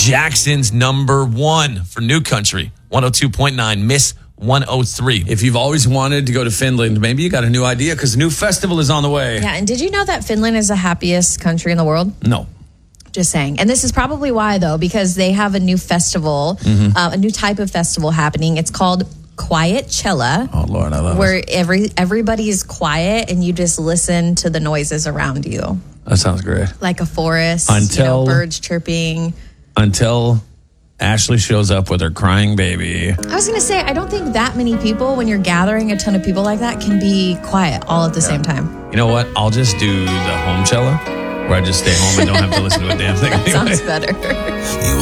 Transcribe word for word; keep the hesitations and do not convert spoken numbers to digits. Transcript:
Jackson's number one for New Country, one oh two point nine, Miss one oh three. If you've always wanted to go to Finland, maybe you got a new idea because a new festival is on the way. Yeah, and did you know that Finland is the happiest country in the world? No. Just saying. And this is probably why, though, because they have a new festival, mm-hmm. uh, a new type of festival happening. It's called Quietchella. Oh, Lord, I love where it. Where every, everybody is quiet and you just listen to the noises around you. That sounds great. Like a forest, Until, you know, birds chirping. Until Ashley shows up with her crying baby. I was going to say, I don't think that many people, when you're gathering a ton of people like that, can be quiet all at the yeah. same time. You know what? I'll just do the home cello, where I just stay home and don't have to listen to a damn thing. Anyway. Sounds better.